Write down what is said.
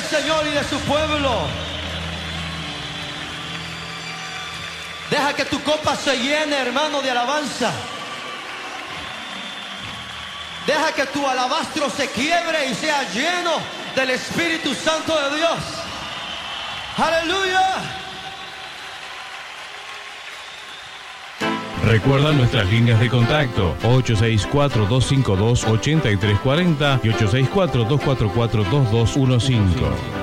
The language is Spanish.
Señor y de su pueblo. Deja que tu copa se llene, hermano, de alabanza. Deja que tu alabastro se quiebre y sea lleno del Espíritu Santo de Dios. ¡Aleluya! Recuerda nuestras líneas de contacto 864-252-8340 y 864-244-2215.